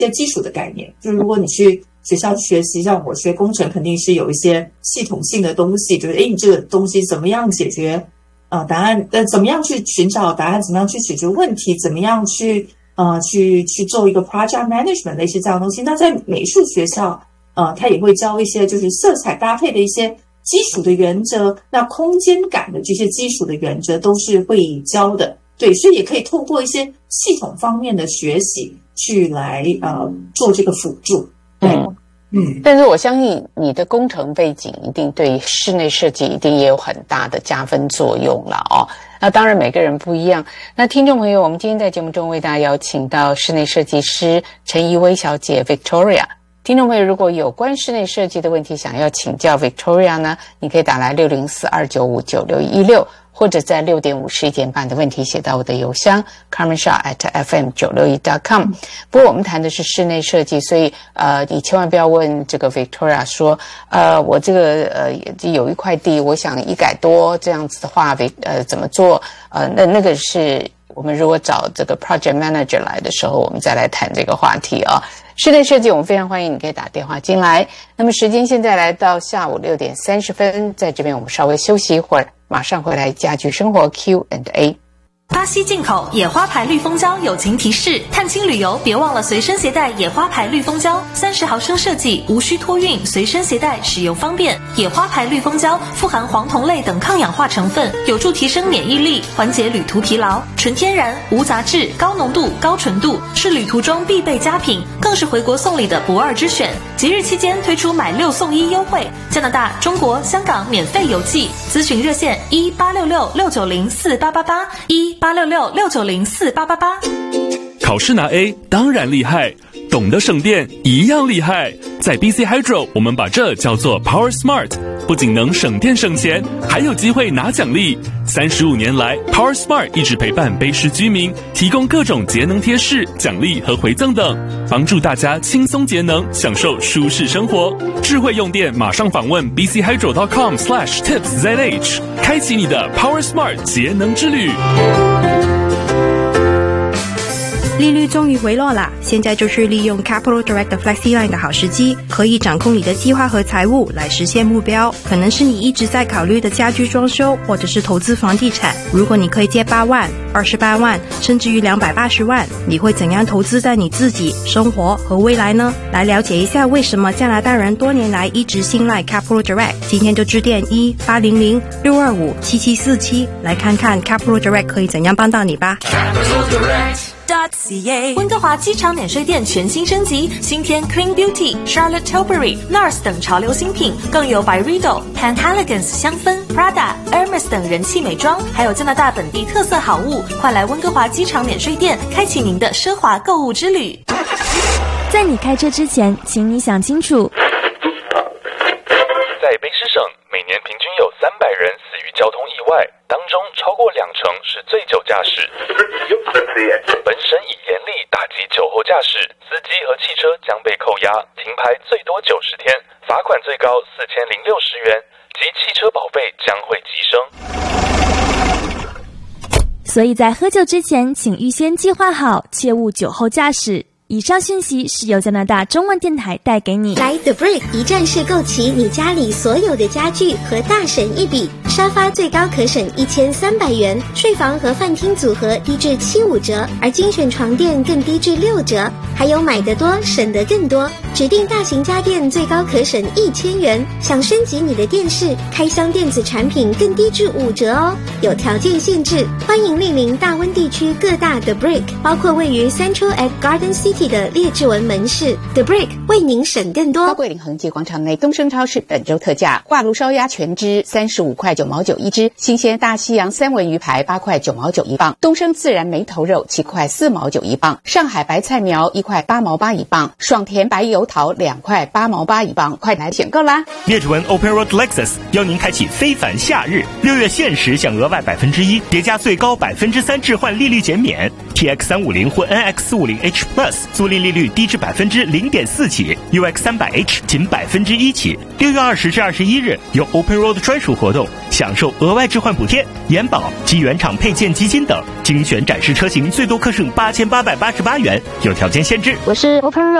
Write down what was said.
些基础的概念。就是如果你去学校学习，像我学工程，肯定是有一些系统性的东西，就是你这个东西怎么样解决答案，怎么样去寻找答案，怎么样去解决问题，怎么样去做一个 project management 的一些这样的东西。那在美术学校它也会教一些就是色彩搭配的一些基础的原则，那空间感的这些基础的原则都是会教的。对，所以也可以透过一些系统方面的学习去来做这个辅助。对， 但是我相信你的工程背景一定对室内设计一定也有很大的加分作用了哦。那当然每个人不一样。那听众朋友，我们今天在节目中为大家邀请到室内设计师陈怡薇小姐 Victoria。听众朋友，如果有关室内设计的问题想要请教 Victoria 呢，你可以打来604-295-9616，或者在6点51点半的问题写到我的邮箱 carmenshaw@fm961.com。不过我们谈的是室内设计，所以你千万不要问这个 Victoria 说我这个有一块地，我想一改多这样子的话怎么做？那个是我们如果找这个 project manager 来的时候，我们再来谈这个话题啊。室内设计我们非常欢迎你可以打电话进来。那么时间现在来到下午6点30分，在这边我们稍微休息一会儿，马上回来家居生活 Q&A。 巴西进口野花牌绿蜂胶友情提示：探亲旅游别忘了随身携带野花牌绿蜂胶，30毫升设计，无需托运，随身携带，使用方便。野花牌绿蜂胶富含黄酮类等抗氧化成分，有助提升免疫力，缓解旅途疲劳。纯天然，无杂质，高浓度、高纯度，是旅途中必备佳品，更是回国送礼的不二之选。节日期间推出买6送1优惠，加拿大、中国、香港免费邮寄。咨询热线1-866-690-4888，1-866-690-4888。 考试拿 A 当然厉害，懂得省电一样厉害。在 BC Hydro 我们把这叫做 Power Smart， 不仅能省电省钱，还有机会拿奖励。35年来 Power Smart 一直陪伴卑诗居民，提供各种节能贴士、奖励和回赠等，帮助大家轻松节能，享受舒适生活。智慧用电，马上访问 bchydro.com/tipszh， 开启你的 Power Smart 节能之旅。 利率终于回落啦，现在就是利用 Capital Direct 的 FlexiLine 的好时机，可以掌控你的计划和财务来实现目标。可能是你一直在考虑的家居装修，或者是投资房地产。如果你可以借8万、28万，甚至于280万，你会怎样投资在你自己、生活和未来呢？来了解一下为什么加拿大人多年来一直信赖 Capital Direct， 今天就致电1-800-625-7747，来看看 Capital Direct 可以怎样帮到你吧。 温哥华机场免税店全新升级，新添 Clean Beauty、Charlotte Tilbury、NARS 等潮流新品，更有 Byredo、Panteligence 香氛、Prada、Hermes 等人气美妆，还有加拿大本地特色好物。快来温哥华机场免税店，开启您的奢华购物之旅。 在你开车之前，请你想清楚。 在卑诗省，每年平均有300人死于交通意外，当中超过20%是醉酒驾驶。本省已严厉打击酒后驾驶，司机和汽车将被扣押，停牌最多90天，罚款最高4060元，及汽车保费将会提升。 所以在喝酒之前，请预先计划好，切勿酒后驾驶。以上讯息是由加拿大中文电台带给你。 来 The Brick 一站式购齐你家里所有的家具，和大省一笔。沙发最高可省1300元，睡房和饭厅组合低至75折，而精选床垫更低至6折。还有买得多省得更多，指定大型家电最高可省1000元。想升级你的电视、开箱电子产品更低至5折哦，有条件限制。欢迎莅临大温地区各大 The Brick， 包括位于 Central at Garden City的列治文门市。 The Brick 为您省更多。 高桂林恒记广场内东升超市本周特价，挂炉烧鸭全只35块9毛9一只，新鲜大西洋三文鱼排8块9毛9一磅，东升自然梅头肉7块4毛9一磅，上海白菜苗1块8毛8一磅，爽甜白油桃2块8毛8一磅，快来选购啦！ 列指纹 Open Road Lexus 邀您开启非凡夏日，6月限时享额外1%，叠加最高3%置换利率减免。TX350 或 NX450H Plus 租赁利率低至0.4%起 ，UX300H 仅1%起。6月20至21日有 Open Road 专属活动，享受额外置换补贴、延保及原厂配件基金等，精选展示车型最多可省8888元，有条件限制。 我是 Open Road